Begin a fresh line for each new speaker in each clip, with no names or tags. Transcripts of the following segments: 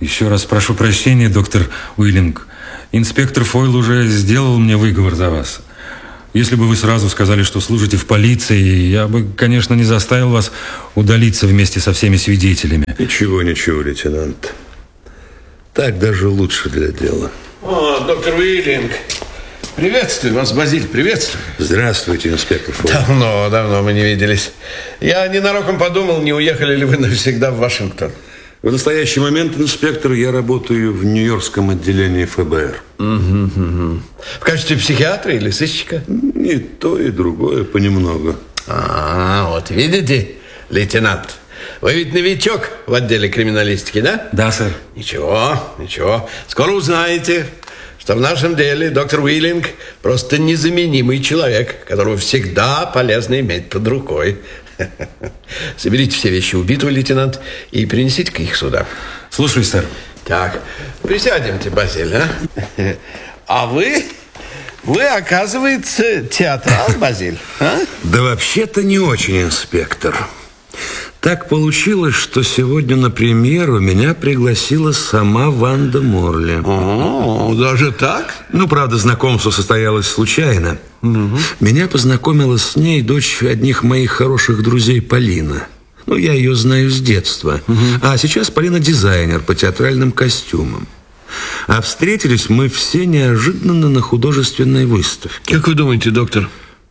Еще раз прошу прощения, доктор Уиллинг. Инспектор Фойл уже сделал мне выговор за вас. Если бы вы сразу сказали, что служите в полиции, я бы, конечно, не заставил вас удалиться вместе со всеми свидетелями.
Ничего, лейтенант. Так даже лучше для дела.
О, доктор Уиллинг. Приветствую вас, Базиль, приветствую.
Здравствуйте, инспектор Фойл.
Давно мы не виделись. Я ненароком подумал, не уехали ли вы навсегда в Вашингтон.
В настоящий момент, инспектор, я работаю в Нью-Йоркском отделении ФБР.
В качестве психиатра или сыщика?
И то, и другое понемногу.
Вот видите, лейтенант, вы ведь новичок в отделе криминалистики, да?
Да, сэр.
Ничего. Скоро узнаете, что в нашем деле доктор Уиллинг просто незаменимый человек, которого всегда полезно иметь под рукой. Соберите все вещи убитого, лейтенант, и принесите-ка их сюда.
Слушаюсь, сэр.
Так, присядемте, Базиль, а? А вы, оказывается, театрал, Базиль, а?
Да вообще-то не очень, инспектор. Так получилось, что сегодня на премьеру меня пригласила сама Ванда Морли.
О, даже так?
Правда, знакомство состоялось случайно. Меня познакомила с ней дочь одних моих хороших друзей Полина. Я ее знаю с детства. А сейчас Полина дизайнер по театральным костюмам. А встретились мы все неожиданно на художественной выставке.
Как вы думаете, доктор,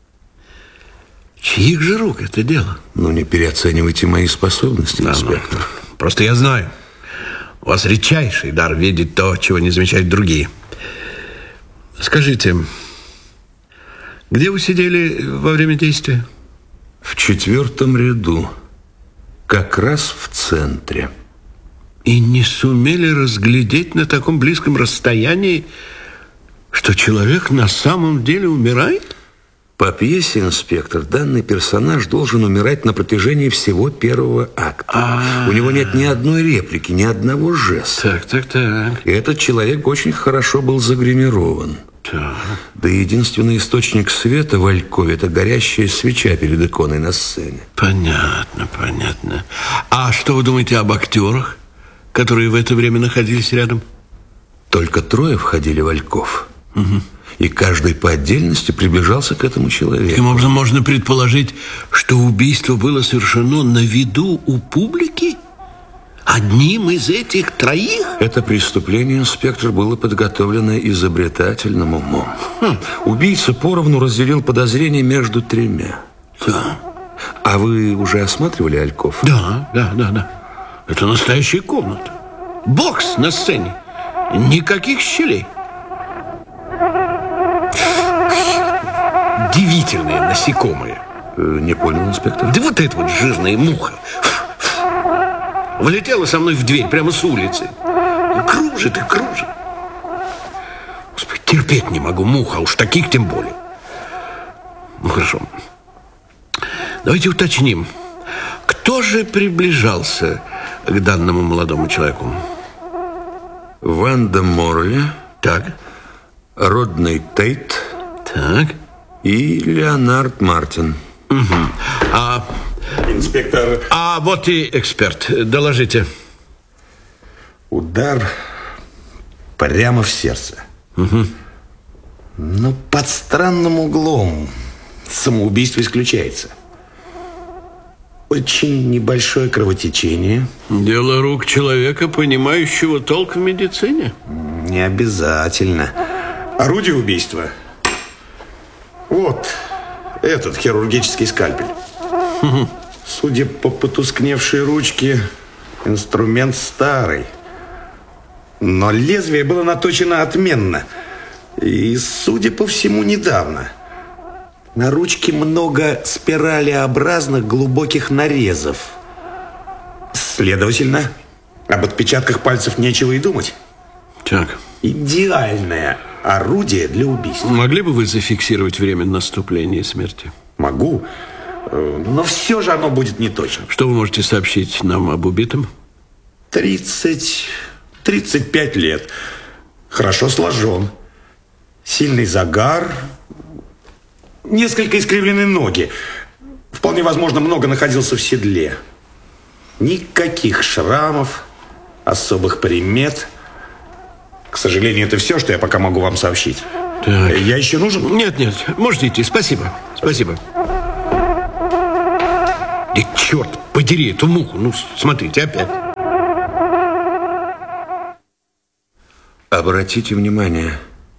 чьих же рук это дело?
Не переоценивайте мои способности, инспектор.
Просто я знаю, у вас редчайший дар видеть то, чего не замечают другие. Скажите, где вы сидели во время действия?
В 4-м ряду, как раз в центре.
И не сумели разглядеть на таком близком расстоянии, что человек на самом деле умирает?
По пьесе, инспектор, данный персонаж должен умирать на протяжении всего первого акта. У него нет ни одной реплики, ни одного жеста.
Так.
И этот человек очень хорошо был загримирован.
Так.
Да и единственный источник света в Алькове – это горящая свеча перед иконой на сцене.
Понятно. А что вы думаете об актерах, которые в это время находились рядом?
Только 3 входили в Альков. И каждый по отдельности приближался к этому человеку.
Таким образом, можно предположить, что убийство было совершено на виду у публики? Одним из этих 3?
Это преступление, инспектор, было подготовлено изобретательным умом. Убийца поровну разделил подозрения между 3.
Да.
А вы уже осматривали Альков?
Да. Это настоящая комната. Бокс на сцене. Никаких щелей. Удивительные насекомые.
Не понял, инспектор.
Да вот эта вот жирная муха влетела со мной в дверь прямо с улицы. Кружит. Господи, терпеть не могу мух, а уж таких тем более. Хорошо. Давайте уточним. Кто же приближался к данному молодому человеку?
Ванда Морли.
Так.
Родней Тейт.
Так.
И Леонард Мартин.
Инспектор.
А вот и эксперт. Доложите.
Удар прямо в сердце. Но под странным углом. Самоубийство исключается. Очень небольшое кровотечение.
Дело рук человека, понимающего толк в медицине.
Не обязательно. Орудие убийства. Вот этот хирургический скальпель. Судя по потускневшей ручке, инструмент старый. Но лезвие было наточено отменно. И, судя по всему, недавно. На ручке много спиралеобразных глубоких нарезов. Следовательно, об отпечатках пальцев нечего и думать.
Так.
Идеальное орудие для убийства.
Могли бы вы зафиксировать время наступления смерти?
Могу, но все же оно будет неточным.
Что вы можете сообщить нам об убитом?
35 лет. Хорошо сложен. Сильный загар. Несколько искривлены ноги. Вполне возможно, много находился в седле. Никаких шрамов, особых примет. К сожалению, это все, что я пока могу вам сообщить.
Так.
Я еще нужен?
Нет, можете идти. Спасибо. Спасибо. Да черт подери эту муху. Ну, смотрите, опять.
Обратите внимание.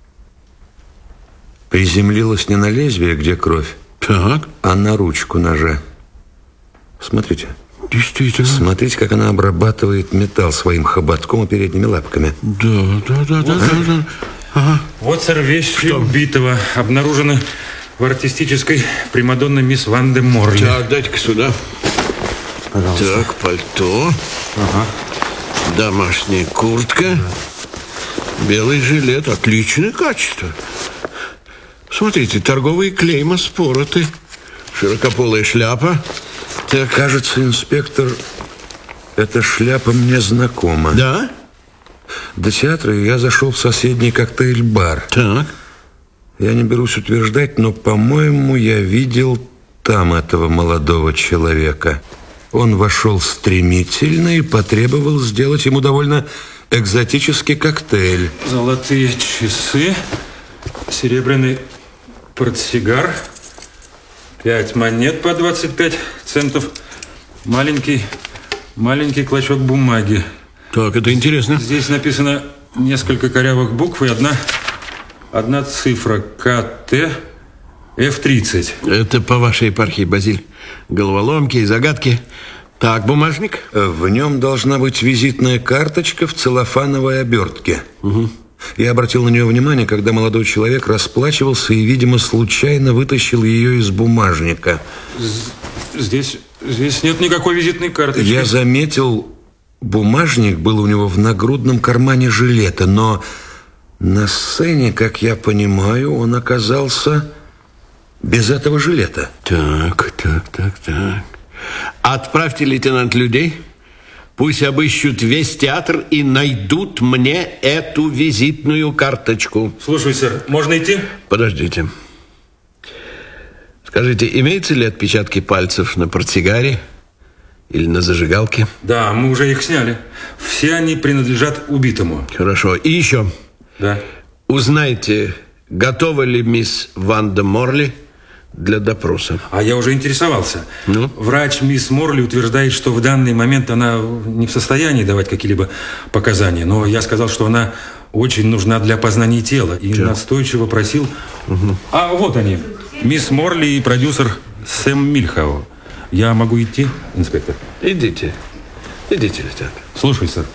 Приземлилась не на лезвие, где кровь,
Так.
а на ручку ножа. Смотрите.
Действительно.
Смотрите, как она обрабатывает металл своим хоботком и передними лапками.
Да. Ага.
Вот, сэр, вещи убитого обнаружены в артистической примадонне мисс Ван де Морли.
Так, дайте-ка сюда.
Пожалуйста.
Так, пальто.
Ага.
Домашняя куртка. Белый жилет. Отличное качество. Смотрите, торговые клейма спороты. Широкополая шляпа. Так.
Кажется, инспектор, эта шляпа мне знакома.
Да?
До театра я зашел в соседний коктейль-бар.
Так.
Я не берусь утверждать, но, по-моему, я видел там этого молодого человека. Он вошел стремительно и потребовал сделать ему довольно экзотический коктейль.
Золотые часы, серебряный портсигар, 5 монет по 25 центов, маленький клочок бумаги.
Так, это интересно.
Здесь написано несколько корявых букв и одна цифра КТ F30.
Это по вашей епархии, Базиль. Головоломки и загадки. Так, бумажник.
В нем должна быть визитная карточка в целлофановой обертке.
Угу.
Я обратил на нее внимание, когда молодой человек расплачивался и, видимо, случайно вытащил ее из бумажника.
Здесь нет никакой визитной карточки.
Я заметил, бумажник был у него в нагрудном кармане жилета, но на сцене, как я понимаю, он оказался без этого жилета.
Так. Отправьте, лейтенант, людей. Пусть обыщут весь театр и найдут мне эту визитную карточку.
Слушай, сэр, можно идти?
Подождите. Скажите, имеются ли отпечатки пальцев на портсигаре или на зажигалке?
Да, мы уже их сняли. Все они принадлежат убитому.
Хорошо. И еще.
Да.
Узнайте, готова ли мисс Ван де Морли для допроса.
А я уже интересовался.
Ну?
Врач мисс Морли утверждает, что в данный момент она не в состоянии давать какие-либо показания. Но я сказал, что она очень нужна для опознания тела. И настойчиво просил... Угу. А вот они. Мисс Морли и продюсер Сэм Мильхау. Я могу идти, инспектор?
Идите, лейтенант.
Слушай, сэр.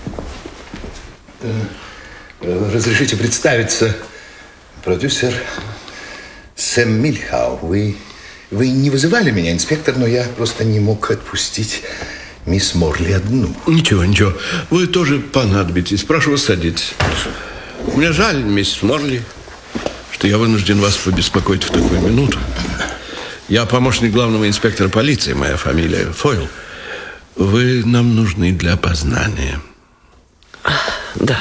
Разрешите представиться. Продюсер Сэм Мильхау. Вы не вызывали меня, инспектор, но я просто не мог отпустить мисс Морли одну.
Ничего. Вы тоже понадобитесь. Прошу вас, садитесь. Мне жаль, мисс Морли, что я вынужден вас побеспокоить в такую минуту. Я помощник главного инспектора полиции, моя фамилия Фойл. Вы нам нужны для опознания.
Да.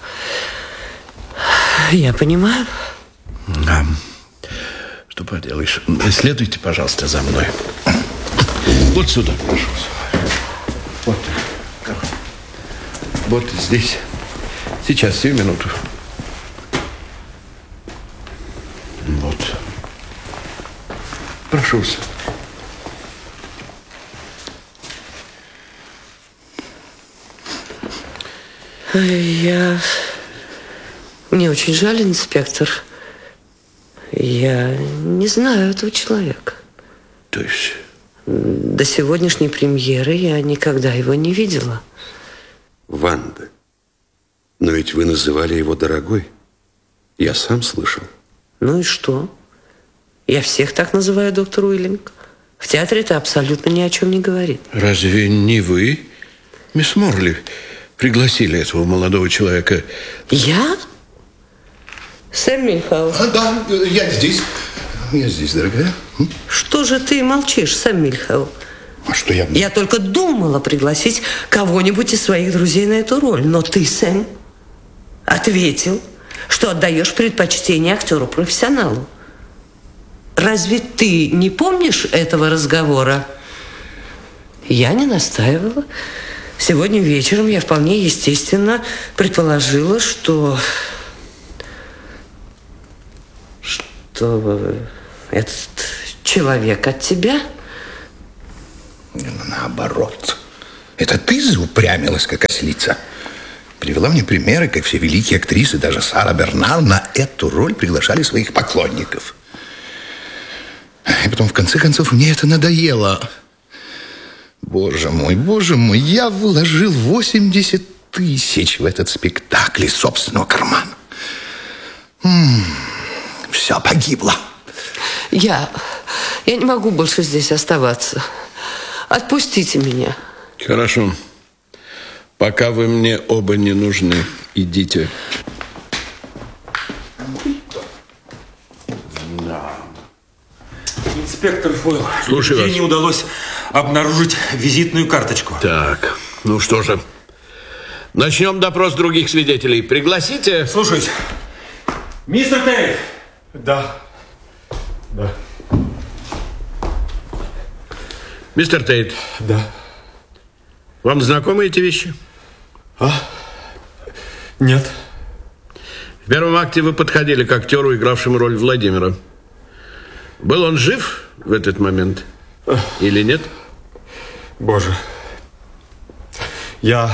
Я понимаю.
Да. Что поделаешь. Следуйте, пожалуйста, за мной. Вот сюда, прошу. Вот здесь. Сейчас, сию минуту. Вот. Прошу вас.
Мне очень жаль, инспектор. Я не знаю этого человека.
То есть?
До сегодняшней премьеры я никогда его не видела.
Ванда, но ведь вы называли его дорогой. Я сам слышал.
Ну и что? Я всех так называю, доктор Уиллинг. В театре это абсолютно ни о чем не говорит.
Разве не вы, мисс Морли, пригласили этого молодого человека?
Я? Сэм Мильхау.
Да, я здесь. Я здесь, дорогая.
Что же ты молчишь, Сэм Мильхау?
А что я...
Я только думала пригласить кого-нибудь из своих друзей на эту роль. Но ты, Сэм, ответил, что отдаешь предпочтение актеру-профессионалу. Разве ты не помнишь этого разговора? Я не настаивала. сегодня вечером я вполне естественно предположила, что этот человек от тебя.
Наоборот. Это ты заупрямилась, как ослица. Привела мне примеры, как все великие актрисы, даже Сара Бернар, на эту роль приглашали своих поклонников. И потом, в конце концов, мне это надоело. Боже мой, я вложил 80 тысяч в этот спектакль из собственного кармана. Все погибло.
Я не могу больше здесь оставаться. Отпустите меня.
Хорошо. Пока вы мне оба не нужны, идите.
Инспектор Фойл,
Слушаю
мне
вас.
не удалось обнаружить визитную карточку.
Так, ну что же. Начнем допрос других свидетелей. Пригласите.
Слушаюсь. Мистер Тейт!
Да.
Мистер Тейт,
Да.
вам знакомы эти вещи?
Нет.
В первом акте вы подходили к актеру, игравшему роль Владимира. Был он жив в этот момент или нет?
Боже. Я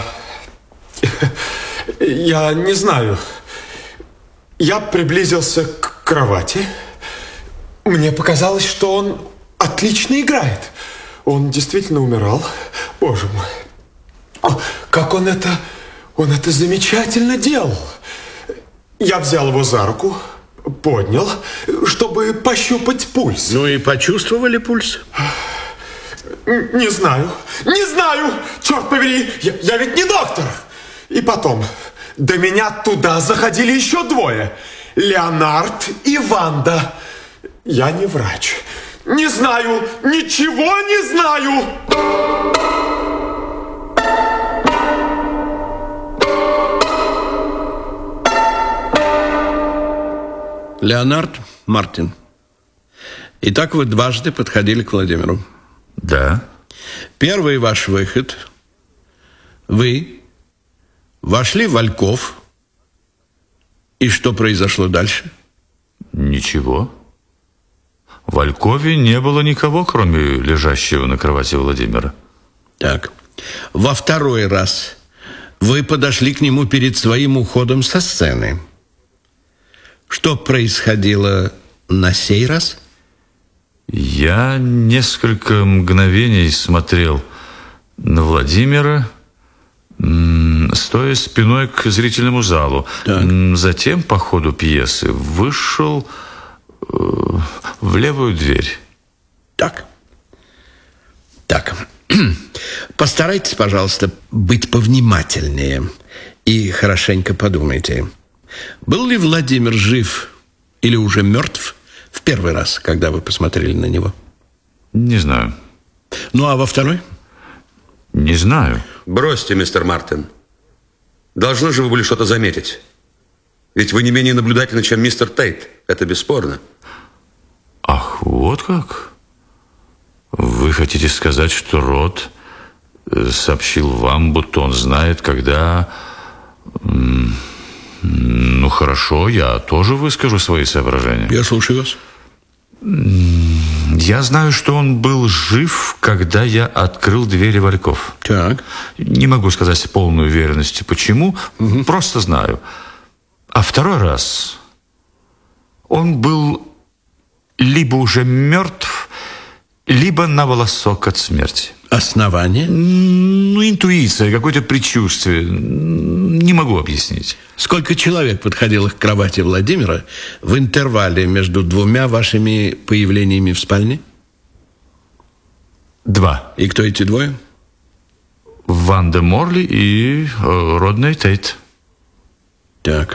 не знаю. Я приблизился к кровати. Мне показалось, что он отлично играет. Он действительно умирал. Боже мой. О, как он это замечательно делал. Я взял его за руку, поднял, чтобы пощупать пульс.
Ну и почувствовали пульс?
Не знаю, черт побери, я ведь не доктор. И потом, до меня туда заходили еще двое. Леонард и Ванда. Я не врач. Не знаю, ничего не знаю.
Леонард Мартин. Итак, вы дважды подходили к Владимиру.
Да.
Первый ваш выход. Вы вошли в Вальков. И что произошло дальше?
Ничего. В Алькове не было никого, кроме лежащего на кровати Владимира.
Так. Во второй раз вы подошли к нему перед своим уходом со сцены. Что происходило на сей раз?
Я несколько мгновений смотрел на Владимира, стоя спиной к зрительному залу.
Так.
Затем, по ходу пьесы, вышел в левую дверь.
Так. Постарайтесь, пожалуйста, быть повнимательнее и хорошенько подумайте. Был ли Владимир жив или уже мертв в первый раз, когда вы посмотрели на него?
Не знаю.
Ну, а во второй?
Не знаю.
Бросьте, мистер Мартин. Должны же вы были что-то заметить. Ведь вы не менее наблюдательны, чем мистер Тейт. Это бесспорно.
Ах, вот как? Вы хотите сказать, что Рот сообщил вам, будто он знает, когда... Ну, хорошо, я тоже выскажу свои соображения.
Я слушаю вас.
Я знаю, что он был жив, когда я открыл двери Вальков.
Так.
Не могу сказать с полной уверенностью, почему, просто знаю. А второй раз он был либо уже мертв, либо на волосок от смерти.
Основание?
Ну, интуиция, какое-то предчувствие. Не могу объяснить.
Сколько человек подходило к кровати Владимира в интервале между двумя вашими появлениями в спальне?
2.
И кто эти двое?
Ванда Морли и Родней Тейт.
Так.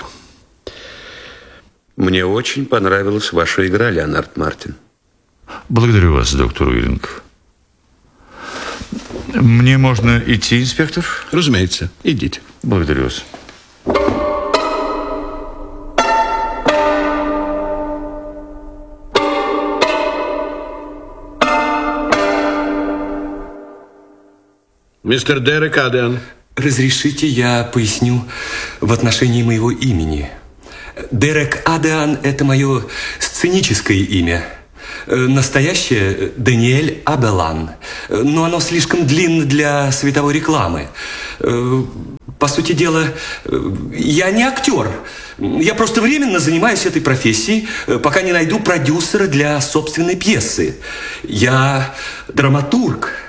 Мне очень понравилась ваша игра, Леонард Мартин.
Благодарю вас, доктор Уиллинг. Мне можно идти, инспектор?
Разумеется, идите.
Благодарю вас.
Мистер Дерек Адриан.
Разрешите, я поясню в отношении моего имени. Дерек Адриан – это мое сценическое имя. Настоящее – Даниэль Абелан. Но оно слишком длинно для световой рекламы. По сути дела, я не актер. Я просто временно занимаюсь этой профессией, пока не найду продюсера для собственной пьесы. Я драматург.